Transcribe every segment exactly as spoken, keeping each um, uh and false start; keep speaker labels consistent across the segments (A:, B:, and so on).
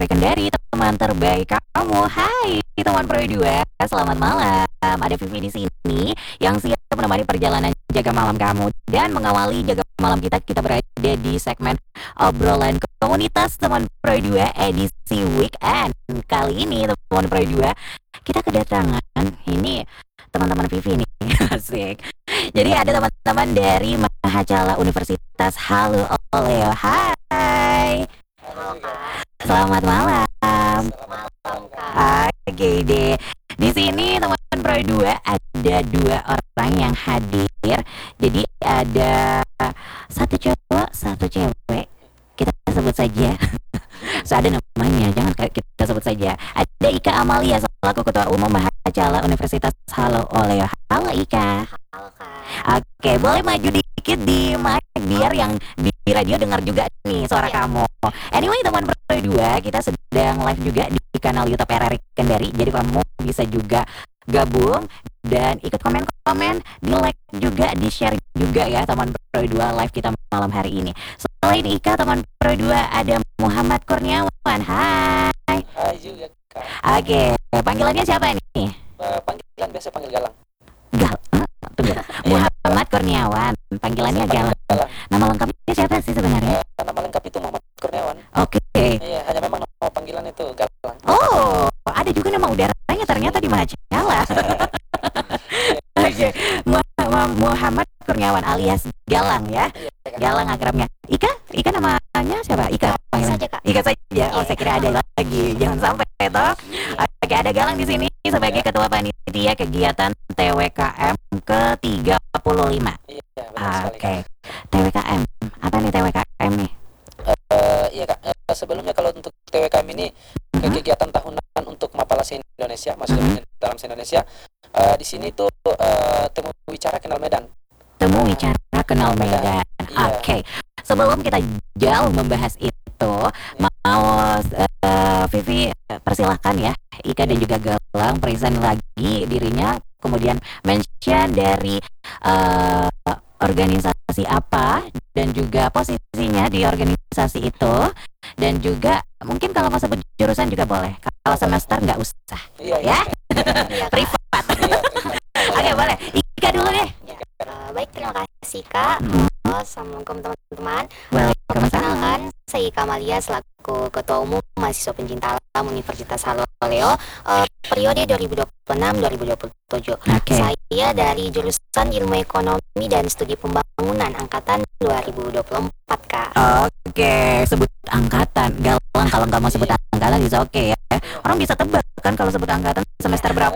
A: Ferry Kendari, teman terbaik kamu. Hai teman Pro dua, selamat malam. Ada Vivi di sini yang siap menemani perjalanan jaga malam kamu dan mengawali jaga malam kita. Kita berada di segmen obrolan komunitas teman Pro dua edisi weekend. Kali ini teman Pro dua kita kedatangan ini teman-teman Vivi nih. Asik. Jadi ada teman-teman dari Mahacala Universitas. Halo Oleo. Hai. Selamat malam. Oke deh. Di sini teman-teman Pro dua ada dua orang yang hadir. Jadi ada satu cowok, satu cewek. Kita sebut saja. So, ada namanya, jangan kita sebut saja. Ada Ika Amalia selaku Ketua Umum Mahacala Universitas. Halo Oleo. Halo Ika.
B: Halo Kak.
A: Oke, boleh maju dikit di mic biar yang di radio dengar juga nih suara
B: Ya.
A: kamu. Anyway teman Pro dua, kita sedang live juga di kanal YouTube Ferry Kendari. Jadi kamu bisa juga gabung dan ikut komen-komen, di like juga, di share juga ya teman Pro dua live kita malam hari ini. Selain Ika, teman Pro dua ada Muhammad Kurniawan. Hai.
C: Hai juga Kak.
A: Oke, panggilannya siapa nih?
C: Uh, panggilan biasa panggil Galang.
A: Gal. Tunggu. Muhammad Kurniawan, panggilannya Galang.
C: Galang.
A: Nama lengkapnya siapa sih sebenarnya?
C: Uh, nama lengkap itu Muhammad Kurniawan.
A: Oke.
C: Iya, hanya memang nama panggilan itu Galang.
A: Oh, ada juga nama udaranya ternyata di Mahacala. Oke, Mu- Mu- Muhammad Kurniawan alias Galang ya.
C: Iya,
A: Galang akrabnya. Ika, Ika namanya siapa? Ika. panggilan.
B: saja, Kak.
A: Ika saja. Oh, saya kira ada lagi. Jangan sampai toh. Oke, ada Galang di sini sebagai ketua panitia kegiatan T W K M ke tiga puluh lima.
C: Iya, benar sekali.
A: Oke. T W K M. Apa nih T W K M nih?
C: Uh, iya Kak. Uh, sebelumnya kalau untuk T W K M ini
A: Mhm.
C: kegiatan tahunan untuk Mapala se-Indonesia, maksudnya dalam se-Indonesia. Uh, di sini tuh uh, temu bicara kenal Medan.
A: Temu bicara kenal Medan.
C: Iya.
A: Oke, sebelum kita jauh membahas itu, mau uh, Vivi persilahkan ya, Ika dan juga Galang present lagi dirinya, kemudian mention dari uh, organisasi apa dan juga posisinya di organisasi itu, dan juga mungkin kalau mau sebut jurusan juga boleh. Kalau semester nggak usah,
C: Iya,
A: ya.
B: Iya, Kak.
A: Privat.
C: Iya.
A: Oke, boleh. Ika dulu deh.
B: Eh, baik, terima kasih Kak.
A: Hmm.
B: Halo, Assalamualaikum teman-teman.
A: Waalaikumsalam.
B: Perkenalkan, saya Ika Amalia selaku Ketua Umum Mahasiswa Pencinta Alam Universitas Halo Oleo, eh, periode dua ribu dua puluh enam dua ribu dua puluh tujuh.
A: Oke.
B: Saya dari jurusan Ilmu Ekonomi dan Studi Pembangunan angkatan dua ribu dua puluh empat, Kak.
A: Oke, sebut angkatan. Galang kalau nggak mau sebut angkatan bisa oke ya. Orang bisa tebak kan kalau sebut angkatan semester berapa.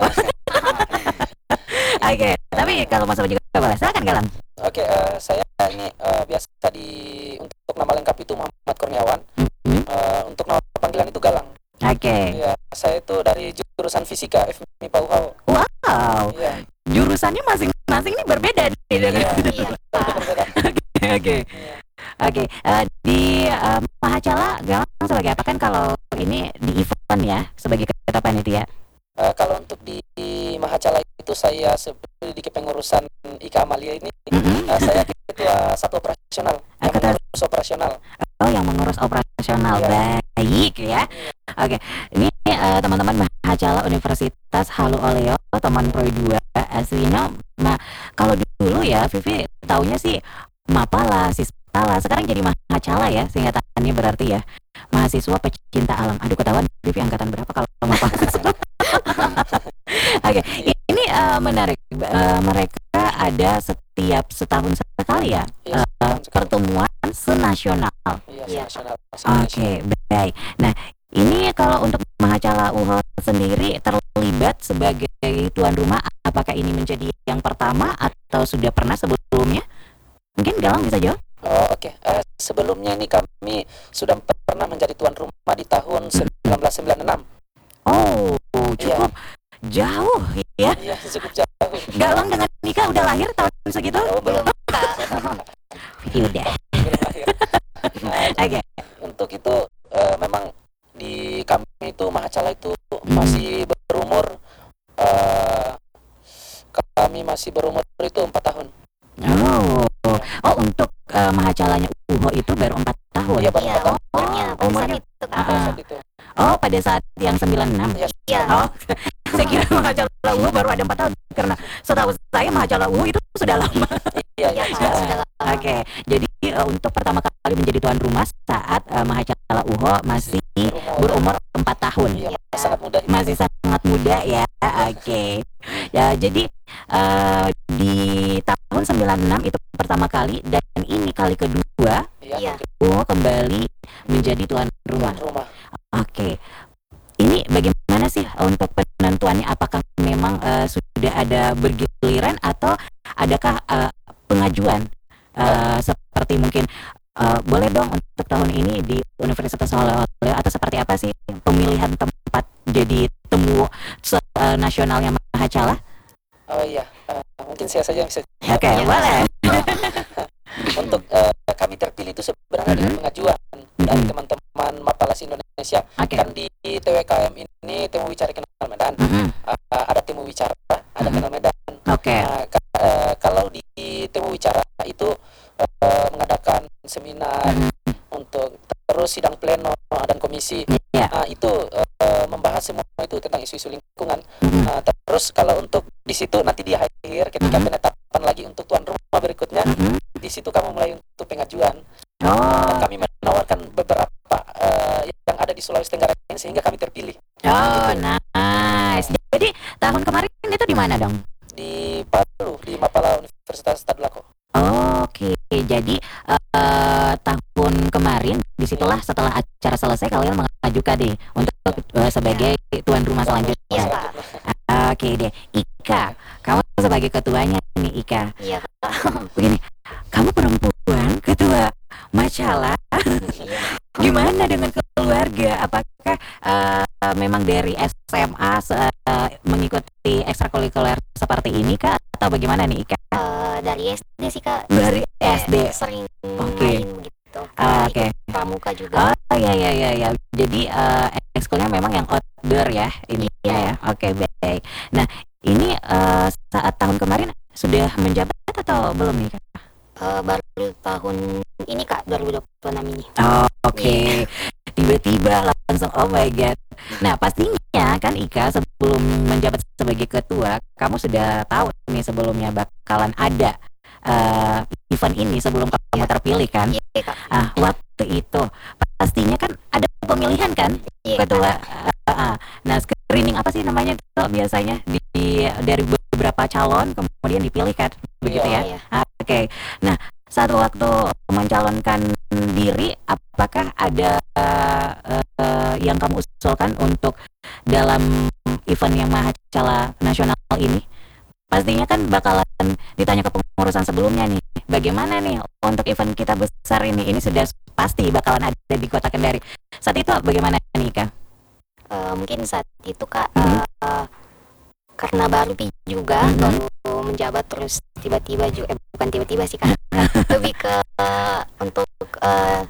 A: Oke, tapi kalau mau sebut juga boleh. Silakan Galang.
C: Oke, uh, saya ini uh, biasa di untuk nama lengkap itu Muhammad Kurniawan.
A: Mhm.
C: Uh, untuk nama panggilan itu Galang.
A: Oke.
C: Iya, saya itu dari jurusan fisika F M I P A U H A U.
A: Wow,
C: Iya.
A: jurusannya masing-masing ini berbeda nih.
C: Iya.
B: Iya, Kak.
C: Berbeda.
A: Oke. Oke, eh, di eh, Mahacala Galang sebagai apa kan kalau ini di event ya sebagai ketua panitia?
C: Uh, kalau untuk di Mahacala itu saya seperti di kepengurusan Ika Amalia ini,
A: Mhm.
C: uh, saya ketua satu operasional, yang
A: Ketua-
C: mengurus operasional.
A: Oh, yang mengurus operasional.
C: Iya.
A: Baik ya. Oke, ini eh, teman-teman Mahacala Universitas Halo Oleo, teman Pro dua aslinya. Nah, kalau dulu ya Vivi taunya sih Mapala, Sispala. Sekarang jadi Mahacala ya, singkatannya berarti ya. Mahasiswa Pecinta Alam. Aduh, ketahuan Vivi angkatan berapa kalau Mapala. Oke, ini eh, menarik. Eh, mereka ada setiap setahun sekali ya,
C: Iya,
A: eh,
C: setahun sekali.
A: pertemuan senasional.
C: Iya,
B: Iya.
C: nasional.
A: Oke, baik. Nah, ini kalau untuk Mahacala U H O sendiri terlibat sebagai tuan rumah, apakah ini menjadi yang pertama atau sudah pernah sebelumnya? Mungkin Galang bisa jawab?
C: Oh, oke. Eh, sebelumnya ini kami sudah pernah menjadi tuan rumah di tahun seribu sembilan ratus sembilan puluh enam.
A: Oh, cukup jauh ya.
C: Iya, cukup jauh.
A: Galang dengan Nika udah lahir tahun segitu?
C: Oh, belum.
A: Vivi udah.
C: Belum lahir. Nah,
A: Oke.
C: untuk itu eh, memang di kami itu Mahacala itu masih berumur eh, kami masih berumur itu empat tahun.
A: Oh, oh untuk uh, Mahacalanya U H O itu baru empat tahun.
C: Iya, baru
B: Iya,
C: empat tahun.
B: umurnya pada saat
A: umurnya-
B: itu, Kak.
A: Ah,
C: Pada saat itu.
A: Oh, pada saat yang sembilan enam.
C: Ya,
B: Iya.
A: Oh, saya kira Mahacala U H baru ada empat tahun karena setahu saya Mahacala U H itu sudah lama.
C: iya,
B: Iya,
C: iya.
B: Kak, sudah lama.
A: Oke, jadi uh, untuk pertama kali menjadi tuan rumah saat uh, Mahacala U H masih berumur empat tahun.
C: Iya, sangat muda.
A: Masih sangat muda ya. Oke. Ya, jadi uh, di tahun sembilan enam itu pertama kali dan ini kali kedua
C: Iya,
B: Iya.
A: U H kembali menjadi tuan rumah.
C: tuan rumah.
A: Oke. Ini bagaimana sih untuk penentuannya? Apakah memang uh, sudah ada bergiliran atau adakah uh, pengajuan uh, seperti mungkin uh, boleh dong untuk tahun ini di Universitas Holeo atau seperti apa sih pemilihan tempat jadi temu se- uh, nasionalnya Mahacala?
C: Oh iya, eh, mungkin saya saja yang bisa.
A: Oke, boleh.
C: Untuk eh, kami terpilih itu sebenarnya
A: Mhm.
C: dengan pengajuan dari
A: Mhm.
C: teman-teman Mapalas Indonesia.
A: Oke.
C: Kan di T W K M ini temu wicara kenal Medan.
A: Mhm.
C: Eh, ada temu wicara, ada
A: Mhm.
C: kenal Medan.
A: Oke.
C: Nah, ka- eh, kalau di temu wicara itu eh, mengadakan seminar
A: Mhm.
C: untuk terus sidang pleno dan komisi.
A: Iya.
C: Nah, itu eh, membahas semua itu tentang isu-isu lingkungan.
A: Mhm.
C: Nah, terus kalau untuk di situ nanti di akhir ketika
A: Mhm.
C: penetapan lagi untuk tuan rumah berikutnya,
A: Mhm.
C: di situ kamu mulai untuk pengajuan.
A: Oh.
C: Dan kami menawarkan beberapa eh, yang ada di Sulawesi Tenggara ini sehingga kami terpilih
A: Oh, nice. Jadi tahun kemarin itu di mana dong?
C: di Palu, di Mapala Universitas Tadulako.
A: Oke, jadi eh, tahun kemarin disitulah setelah acara selesai kalian mengajukan deh untuk eh, sebagai tuan rumah selanjutnya.
B: Iya,
C: Selanjutnya.
B: Kak.
A: Oke deh, Ika, kamu sebagai ketuanya nih Ika.
B: Iya, Kak.
A: Begini, kamu perempuan ketua Machala.
B: Iya.
A: Gimana dengan keluarga? Apakah eh, memang dari S M A se- eh, mengikuti ekstrakurikuler seperti ini kah? Atau bagaimana nih Ika?
B: Eh, dari S D sih, Kak.
A: Dari S D.
B: Sering
A: Oke.
B: main gitu.
A: Ah, Oke.
B: Ikut pramuka juga.
A: Oh ya ya ya ya. Jadi eh, ekskulnya memang yang outdoor ya ini ya. Oke baik. Nah ini eh, saat tahun kemarin sudah menjabat atau belum nih Kak?
B: Eh, baru tahun ini, Kak, dua ribu dua puluh enam ini.
A: Oh, Oke. Tiba-tiba langsung oh my god. Nah pastinya kan Ika sebelum menjabat sebagai ketua, kamu sudah tahu nih sebelumnya bakalan ada eh, event ini sebelum kamu terpilih kan?
B: Iya, Kak.
A: Ah waktu itu pastinya kan ada pemilihan kan?
B: Iya,
A: Ketua.
B: Kak.
A: ah, ah. Nah screening apa sih namanya tuh biasanya di, di- dari beberapa calon kemudian dipilih kan begitu ya?
B: Iya.
A: Ah, Oke. Nah saat waktu mencalonkan diri, apakah ada eh, yang kamu usulkan untuk dalam event yang Mahacala Nasional ini? Pastinya kan bakalan ditanya ke pengurusan sebelumnya nih, bagaimana nih untuk event kita besar ini? Ini sudah pasti bakalan ada di Kota Kendari. Saat itu bagaimana nih Kak?
B: Eh, mungkin saat itu, Kak,
A: Mhm.
B: eh, karena baru pi juga,
A: Mhm.
B: baru menjabat terus tiba-tiba juga, eh, bukan tiba-tiba sih, Kak. Lebih ke eh, untuk eh,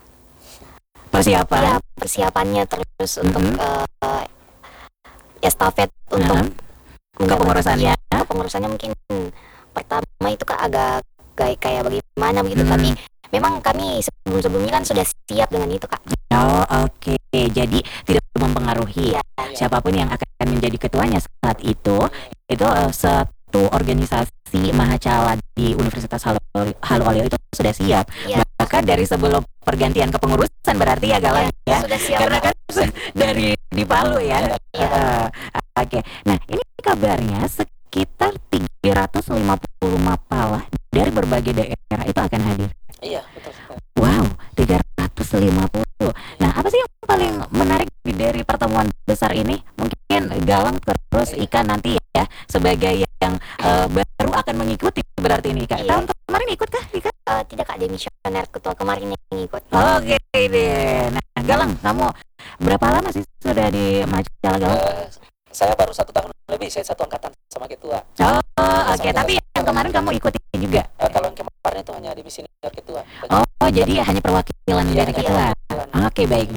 A: Persiapan?
B: ya, persiapannya terus untuk
A: Mhm.
B: eh, estafet untuk
A: Nah, kepengurusannya?
B: Iya, kepengurusannya mungkin pertama itu, Kak, agak kayak kayak bagaimana begitu,
A: Mhm.
B: tapi memang kami sebelum-sebelumnya kan sudah siap dengan itu, Kak.
A: Oh oke, jadi tidak mempengaruhi
B: Iya.
A: siapapun yang akan menjadi ketuanya saat itu. Itu eh, satu organisasi Mahacala di Universitas Halu Haluoleo itu sudah siap.
B: Iya.
A: Bahkan dari sebelum pergantian kepengurusan berarti ya Galang ya.
B: Sudah siap.
A: Karena kan dari di Palu ya.
B: Iya.
A: Eh, Oke, nah ini kabarnya sekitar tiga ratus lima puluh Mapala dari berbagai daerah itu akan hadir.
C: Iya, betul sekali.
A: Wow, tiga ratus lima puluh. Nah, apa sih yang paling menarik dari pertemuan besar ini? Mungkin Galang terus Ika nanti ya sebagai yang eh, baru akan mengikuti berarti ini Kak.
B: Iya.
A: Tahun kemarin ikut kah Ika?
B: Eh, tidak, Kak, demisioner ketua kemarin yang ikut.
A: Oke deh. Nah, Galang, kamu berapa lama sih sudah di Machala Galang?
C: Eh, saya baru satu tahun lebih, saya satu angkatan sama ketua.
A: Oh, oke. Tapi yang kemarin kamu ikuti juga.
C: Eh, kalau yang kemarin itu hanya divisi senior ketua.
A: Oh, jadi hanya perwakilan
C: Iya,
A: dari
C: iya.
A: ketua. Oke, baik.